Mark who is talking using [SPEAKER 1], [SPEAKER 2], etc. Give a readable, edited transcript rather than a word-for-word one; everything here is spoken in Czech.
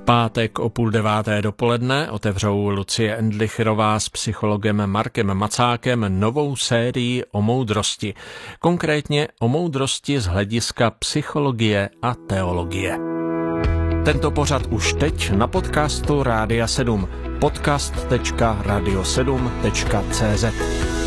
[SPEAKER 1] pátek o 8:30 dopoledne otevřou Lucie Endlicherová s psychologem Markem Macákem novou sérii o moudrosti. Konkrétně o moudrosti z hlediska psychologie a teologie. Tento pořad už teď na podcastu Rádia 7. podcast.radio7.cz